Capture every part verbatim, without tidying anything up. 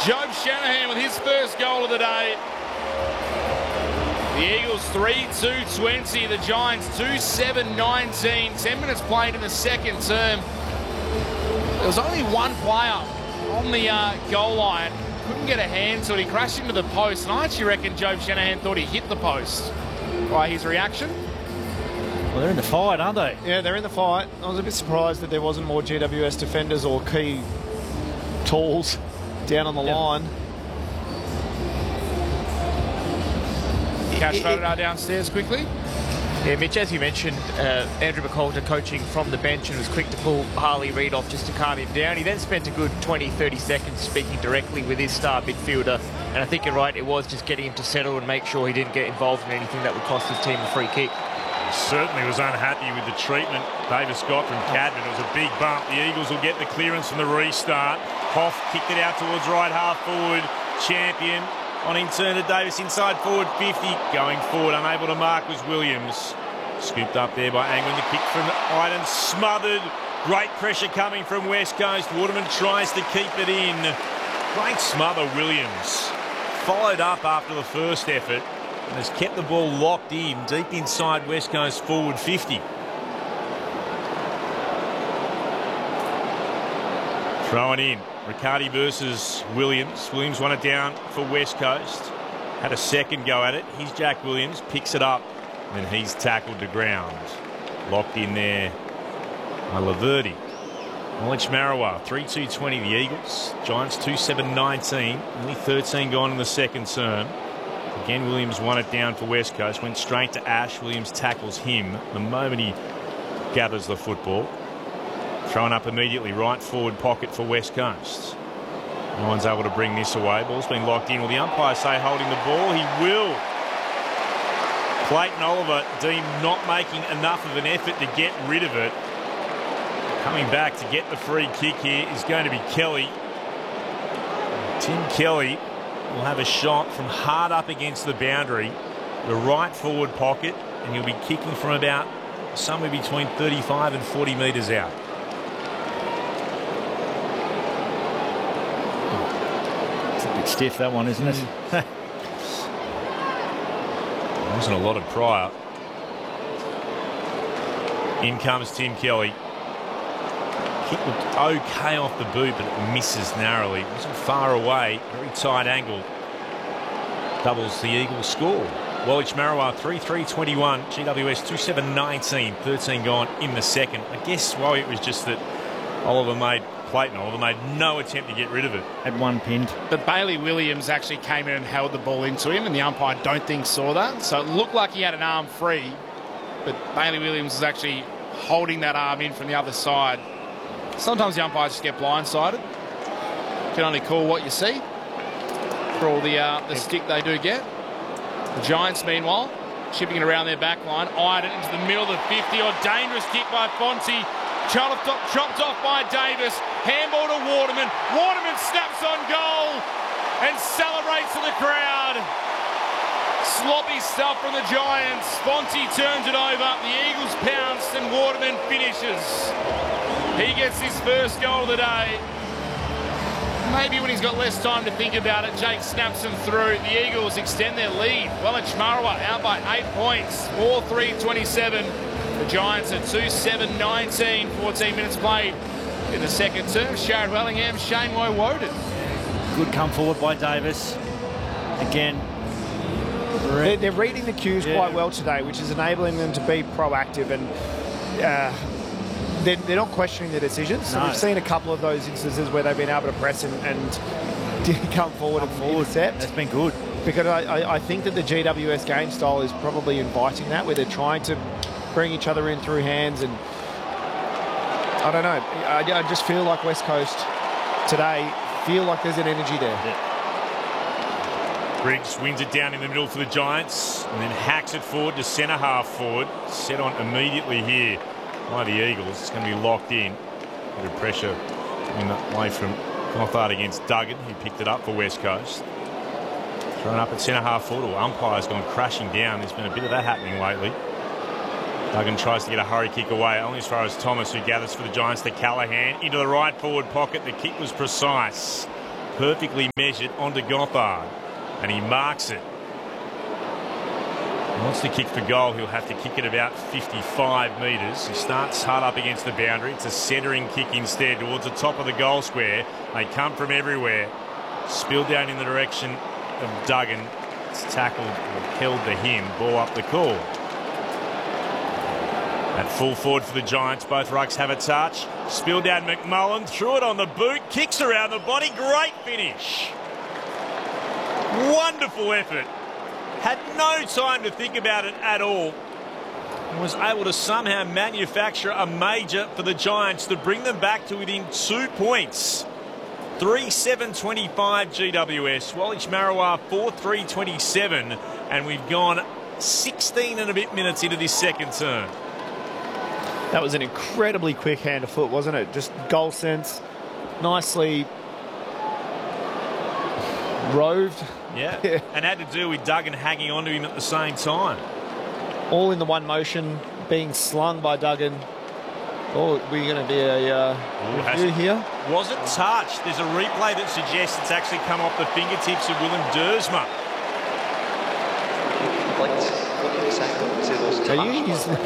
Jobe Shanahan with his first goal of the day. The Eagles three two twenty, the Giants two seven nineteen. ten minutes played in the second term. There was only one player on the uh, goal line. Couldn't get a hand to it. He crashed into the post, and I actually reckon Jobe Shanahan thought he hit the post by his reaction. Well, they're in the fight, aren't they? Yeah, they're in the fight. I was a bit surprised that there wasn't more G W S defenders or key tools down on the Yep. line. Cash Radar downstairs quickly. Yeah, Mitch, as you mentioned, uh, Andrew McCoulter coaching from the bench and was quick to pull Harley Reid off just to calm him down. He then spent a good twenty, thirty seconds speaking directly with his star midfielder. And I think you're right, it was just getting him to settle and make sure he didn't get involved in anything that would cost his team a free kick. He certainly was unhappy with the treatment Davis got from Cadman. It was a big bump. The Eagles will get the clearance from the restart. Hoff kicked it out towards right half forward. Champion on in turn to Davis inside forward fifty. Going forward, unable to mark was Williams. Scooped up there by Angwin. The kick from Iden smothered. Great pressure coming from West Coast. Waterman tries to keep it in. Great smother, Williams. Followed up after the first effort and has kept the ball locked in deep inside West Coast forward fifty. Throwing in. Riccardi versus Williams. Williams won it down for West Coast. Had a second go at it. Here's Jack Williams. Picks it up. And he's tackled to ground. Locked in there by Laverty. Walich Marawa, three two twenty the Eagles. Giants two seven nineteen. Only thirteen gone in the second term. Again, Williams won it down for West Coast. Went straight to Ash. Williams tackles him the moment he gathers the football. Thrown up immediately, right forward pocket for West Coast. No one's able to bring this away. Ball's been locked in. Will the umpire say holding the ball? He will. Clayton Oliver deemed not making enough of an effort to get rid of it. Coming back to get the free kick here is going to be Kelly. Tim Kelly will have a shot from hard up against the boundary, the right forward pocket, and he'll be kicking from about somewhere between thirty-five and forty metres out. It's a bit stiff, that one, isn't it? There wasn't a lot of prior. In comes Tim Kelly. Kick looked okay off the boot, but it misses narrowly. It wasn't far away. Very tight angle. Doubles the Eagles score. Walich Marawa three three twenty-one. G W S two seven nineteen. thirteen gone in the second. I guess why it was just that Oliver made, Clayton Oliver made no attempt to get rid of it. Had one pinned. But Bailey Williams actually came in and held the ball into him, and the umpire don't think saw that. So it looked like he had an arm free, but Bailey Williams was actually holding that arm in from the other side. Sometimes the umpires just get blindsided. You can only call what you see for all the uh, the stick they do get. The Giants, meanwhile, chipping it around their back line, eyed it into the middle of the fifty. Or dangerous kick by Fonte. Chopped off, chopped off by Davis. Handball to Waterman. Waterman snaps on goal and celebrates to the crowd. Sloppy stuff from the Giants. Fonte turns it over. The Eagles pounce and Waterman finishes. He gets his first goal of the day. Maybe when he's got less time to think about it, Jake snaps them through. The Eagles extend their lead. Walich Marawa out by eight points. four three twenty-seven. The Giants at two seven nineteen. fourteen minutes played in the second term. Sharrod Wellingham, Shane Woewodin. Good come forward by Davis. Again. They're, they're reading the cues Yeah. quite well today, which is enabling them to be proactive, and uh, they're, they're not questioning their decisions. So No. we've seen a couple of those instances where they've been able to press and, and come forward Come and forward. intercept. That's been good. Because I, I, I think that the G W S game style is probably inviting that, where they're trying to bring each other in through hands, and I don't know. I, I just feel like West Coast today feel like there's an energy there. Yeah. Briggs wins it down in the middle for the Giants and then hacks it forward to centre half forward. Set on immediately here by the Eagles. It's going to be locked in. Bit of pressure in the way from Gothard against Duggan, who picked it up for West Coast. Thrown up at centre half forward. Well, umpire's gone crashing down. There's been a bit of that happening lately. Duggan tries to get a hurry kick away, only as far as Thomas, who gathers for the Giants to Callaghan. Into the right forward pocket. The kick was precise. Perfectly measured onto Gothard. And he marks it. He wants to kick for goal. He'll have to kick it about fifty-five metres. He starts hard up against the boundary. It's a centering kick instead towards the top of the goal square. They come from everywhere. Spilled down in the direction of Duggan. It's tackled or held to him. Ball up the cool. At full forward for the Giants. Both rucks have a touch. Spilled down McMullen. Threw it on the boot. Kicks around the body. Great finish. Wonderful effort. Had no time to think about it at all. And was able to somehow manufacture a major for the Giants to bring them back to within two points. three seven twenty-five G W S. Woolwich Marrawah four three twenty-seven. And we've gone sixteen and a bit minutes into this second term. That was an incredibly quick hand of foot, wasn't it? Just goal sense. Nicely roved. Yeah. yeah, and had to do with Duggan hanging on to him at the same time. All in the one motion, being slung by Duggan. Oh, we're going to be a uh, Ooh, review here. Was it touched? There's a replay that suggests it's actually come off the fingertips of Willem Dersma. Are you using...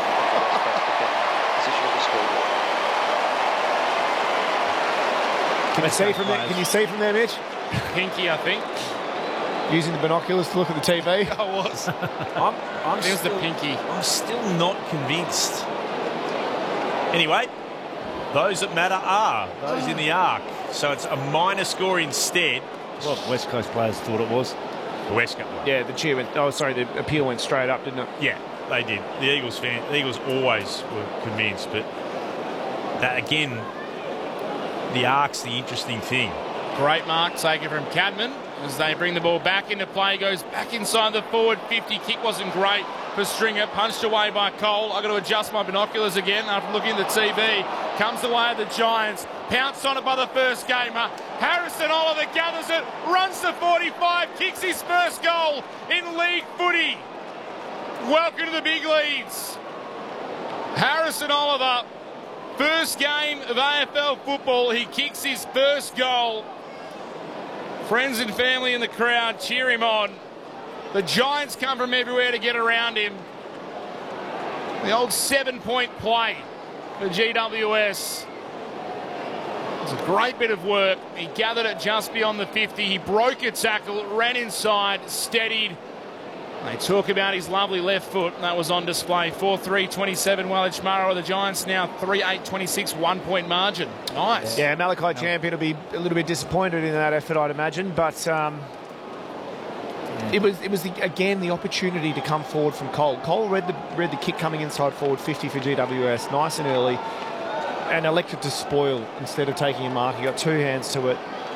Can you see from there? Can you see from there, Mitch? Pinky, I think. Using the binoculars to look at the T V. I was. I'm, I'm There's still, the pinky. I'm still not convinced. Anyway, those that matter are those in the arc. So it's a minor score instead. Well, West Coast players thought it was. The West Coast. Yeah, the cheer went. Oh, sorry, the appeal went straight up, didn't it? Yeah, they did. The Eagles fan, the Eagles always were convinced, but that again, the arc's the interesting thing. Great mark taken from Cadman as they bring the ball back into play. Goes back inside the forward fifty. Kick wasn't great for Stringer. Punched away by Cole. I've got to adjust my binoculars again after looking at the T V. Comes away at the Giants. Pounced on it by the first gamer. Harrison Oliver gathers it. Runs to forty-five. Kicks his first goal in league footy. Welcome to the big leagues. Harrison Oliver. First game of A F L football. He kicks his first goal. Friends and family in the crowd cheer him on. The Giants come from everywhere to get around him. The old seven-point play for G W S. It's a great bit of work. He gathered it just beyond the fifty. He broke a tackle, ran inside, steadied. They talk about his lovely left foot. That was on display. four three twenty-seven Woolwich Marrawah. The Giants now three eight twenty-six, one-point margin. Nice. Yeah, Malachi Champion will be a little bit disappointed in that effort, I'd imagine. But um, yeah. it was, it was the, again, the opportunity to come forward from Cole. Cole read the, read the kick coming inside forward, fifty for G W S, nice and early, and elected to spoil instead of taking a mark. He got two hands to it.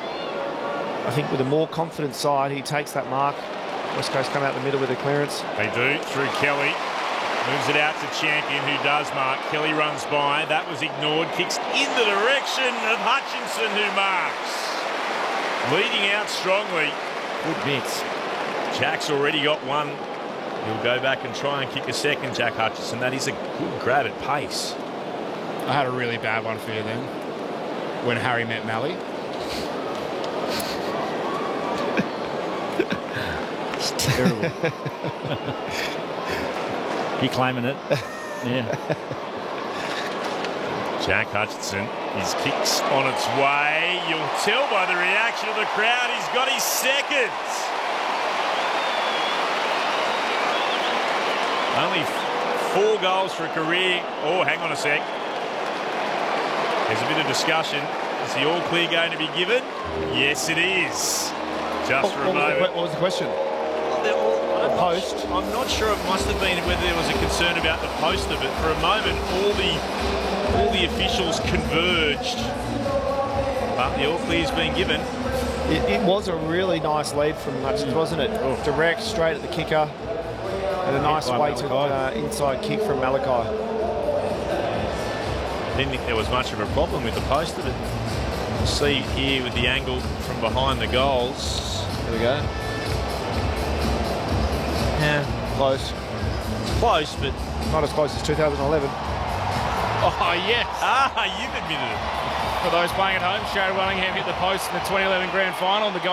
I think with a more confident side, he takes that mark. West Coast come out the middle with a clearance. They do, through Kelly. Moves it out to Champion, who does mark. Kelly runs by. That was ignored. Kicks in the direction of Hutchinson, who marks. Leading out strongly. Good mix. Jack's already got one. He'll go back and try and kick a second, Jack Hutchinson. That is a good grab at pace. I had a really bad one for you then. When Harry met Mally. Terrible. You claiming it? Yeah. Jack Hutchinson, his kick's on its way. You'll tell by the reaction of the crowd, he's got his second. Only four goals for a career. Oh, hang on a sec. There's a bit of discussion. Is the all clear going to be given? Yes, it is. Just for a What, moment. what was the question? All, the post? I'm not sure. It must have been whether there was a concern about the post of it. For a moment, all the all the officials converged, but the all clear's been given. It, it was a really nice lead from Hutchins, wasn't it? Oh. Direct, straight at the kicker, and a nice by weighted uh, inside kick from Malachi. I didn't think there was much of a problem with the post of it. We'll see here with the angle from behind the goals. There we go. Yeah, Close. close, but Not as close as two thousand eleven. Oh, yes. ah, you've admitted it. For those playing at home, Sherry Wellingham hit the post in the twenty eleven Grand Final. The